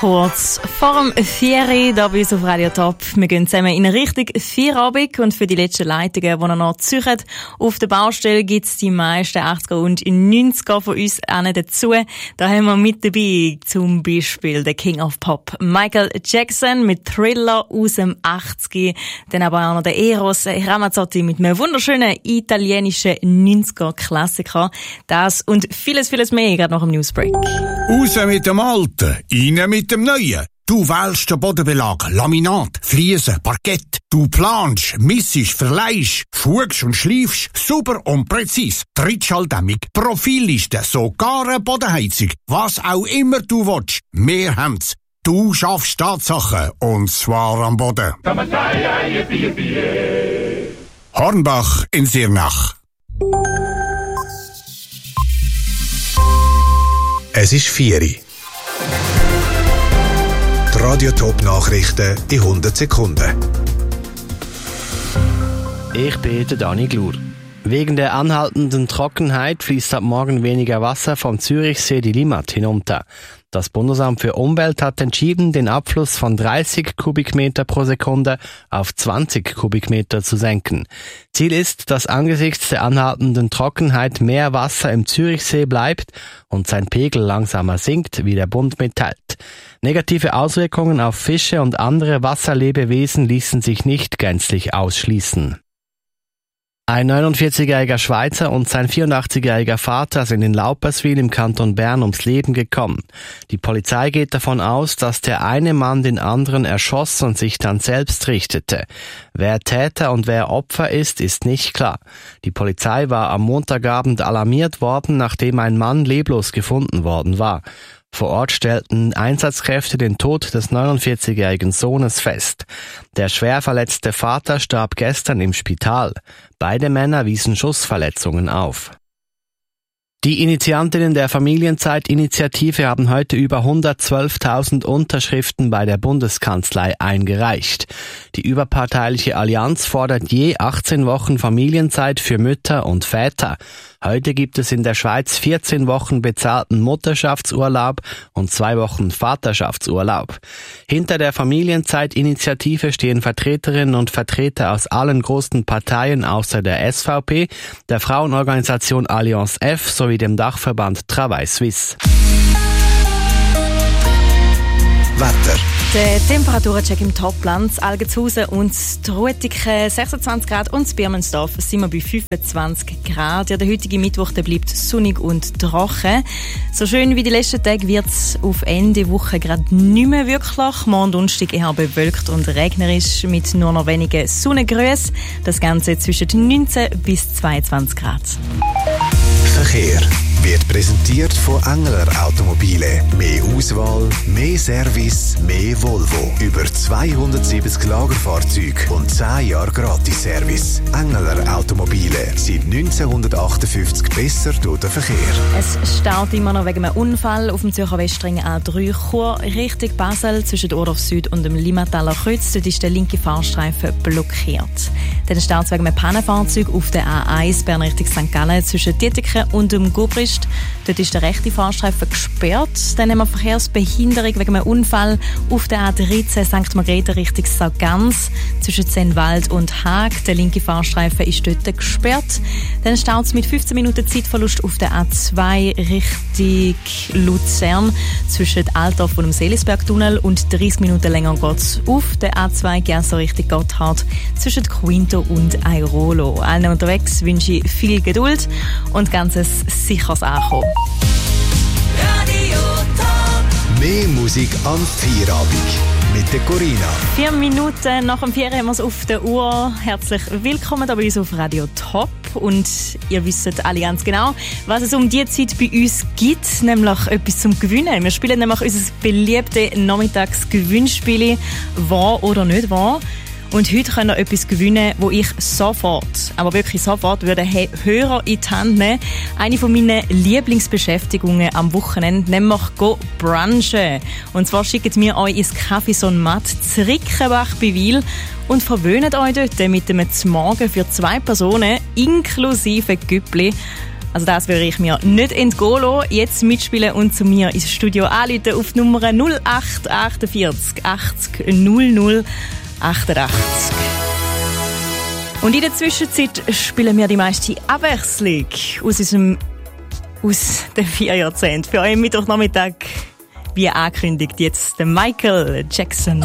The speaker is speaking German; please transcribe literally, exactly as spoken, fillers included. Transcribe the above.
kurz vor dem vier da bei uns auf Radio Top. Wir gehen zusammen in eine Richtung Feierabend und für die letzten Leitungen, die noch ziehen, auf der Baustelle gibt es die meisten achtziger und neunziger von uns dazu. Da haben wir mit dabei zum Beispiel der King of Pop Michael Jackson mit Thriller aus dem achtziger. Dann aber auch noch der Eros Ramazzotti mit einem wunderschönen italienischen neunziger Klassiker. Das und vieles, vieles mehr gerade nach dem Newsbreak. Raus mit dem Alten, rein mit dem Neuen. Du wählst den Bodenbelag, Laminat, Fliesen, Parkett. Du planst, missest, verleihst, schugst und schleifst, super und präzis. Trittschalldämmig, Profilliste, sogar eine Bodenheizung. Was auch immer du willst, wir haben's. Du schaffst Tatsachen, und zwar am Boden. Hornbach in Sirnach. Es ist vier Uhr. Die Radio-Top-Nachrichten in hundert Sekunden. Ich bin der Dani Glur. Wegen der anhaltenden Trockenheit fließt ab morgen weniger Wasser vom Zürichsee die Limmat hinunter. Das Bundesamt für Umwelt hat entschieden, den Abfluss von dreißig Kubikmeter pro Sekunde auf zwanzig Kubikmeter zu senken. Ziel ist, dass angesichts der anhaltenden Trockenheit mehr Wasser im Zürichsee bleibt und sein Pegel langsamer sinkt, wie der Bund mitteilt. Negative Auswirkungen auf Fische und andere Wasserlebewesen ließen sich nicht gänzlich ausschließen. Ein neunundvierzigjähriger Schweizer und sein vierundachtzigjähriger Vater sind in Lauperswil im Kanton Bern ums Leben gekommen. Die Polizei geht davon aus, dass der eine Mann den anderen erschoss und sich dann selbst richtete. Wer Täter und wer Opfer ist, ist nicht klar. Die Polizei war am Montagabend alarmiert worden, nachdem ein Mann leblos gefunden worden war. Vor Ort stellten Einsatzkräfte den Tod des neunundvierzigjährigen Sohnes fest. Der schwer verletzte Vater starb gestern im Spital. Beide Männer wiesen Schussverletzungen auf. Die Initiantinnen der Familienzeit-Initiative haben heute über hundertzwölftausend Unterschriften bei der Bundeskanzlei eingereicht. Die überparteiliche Allianz fordert je achtzehn Wochen Familienzeit für Mütter und Väter. Heute gibt es in der Schweiz vierzehn Wochen bezahlten Mutterschaftsurlaub und zwei Wochen Vaterschaftsurlaub. Hinter der Familienzeit-Initiative stehen Vertreterinnen und Vertreter aus allen großen Parteien außer der S V P, der Frauenorganisation Allianz F sowie dem Dachverband Travail Suisse. Wetter. Der Temperaturencheck im Topland, Algenshausen und Trutiken sechsundzwanzig Grad und in Birmensdorf sind wir bei fünfundzwanzig Grad. Ja, der heutige Mittwoch der bleibt sonnig und trocken. So schön wie die letzten Tage wird es auf Ende Woche gerade nicht mehr wirklich. Morgen Donnerstag eher bewölkt und regnerisch mit nur noch wenigen Sonnengrüßen. Das Ganze zwischen neunzehn bis zweiundzwanzig Grad. Verkehr wird präsentiert von Engler Automobile. Mehr Auswahl, mehr Service, mehr Volvo. Über zweihundertsiebzig Lagerfahrzeuge und zehn Jahre Gratis-Service. Engler Automobile. Seit neunzehnhundertachtundfünfzig besser durch den Verkehr. Es staut immer noch wegen einem Unfall auf dem Zürcher Westring A drei Chur Richtung Basel zwischen Ordorf Süd und dem Limmataler Kreuz. Dort ist der linke Fahrstreifen blockiert. Dann staut es wegen einem Pannenfahrzeug auf der A eins Bern Richtung Sankt Gallen zwischen Dietiken und dem Gubrist. Dort ist der rechte Fahrstreifen gesperrt. Dann haben wir Verkehrsbehinderung wegen einem Unfall auf der A dreizehn Sankt Margrethe Richtung Saugans zwischen Zenwald und Haag. Der linke Fahrstreifen ist dort gesperrt. Dann staut es mit fünfzehn Minuten Zeitverlust auf der A zwei Richtung Luzern zwischen Altdorf und dem Seelisbergtunnel und dreißig Minuten länger geht es auf der A zwei Gerso Richtung Gotthard zwischen Quinto und Airolo. Allen unterwegs wünsche ich viel Geduld und ganzes sicheres Ankommen. Radio Top. Mehr Musik am Feierabend mit der Corinna. Vier Minuten nach dem Vier haben wir es auf der Uhr. Herzlich willkommen bei uns auf Radio Top. Und ihr wisst alle ganz genau, was es um diese Zeit bei uns gibt, nämlich etwas zum Gewinnen. Wir spielen nämlich unser beliebtes Nachmittagsgewinnspiel «Wahr oder nicht wahr?». Und heute könnt ihr etwas gewinnen, wo ich sofort, aber wirklich sofort, würde Hörer in die Hand nehmen. Eine von meinen Lieblingsbeschäftigungen am Wochenende, nämlich go brunchen. Und zwar schickt mir euch ins Café Son Matt zu Rickenbach bei Wil und verwöhnt euch dort mit einem Z'Morgen für zwei Personen, inklusive Güppli. Also das würde ich mir nicht entgehen lassen. Jetzt mitspielen und zu mir ins Studio anrufen auf die Nummer null acht achtundvierzig achtzig null null achtundachtzig. Und in der Zwischenzeit spielen wir die meiste Abwechslung aus unserem aus den vier Jahrzehnten. Für euch Mittwochnachmittag, wie angekündigt, jetzt der Michael Jackson.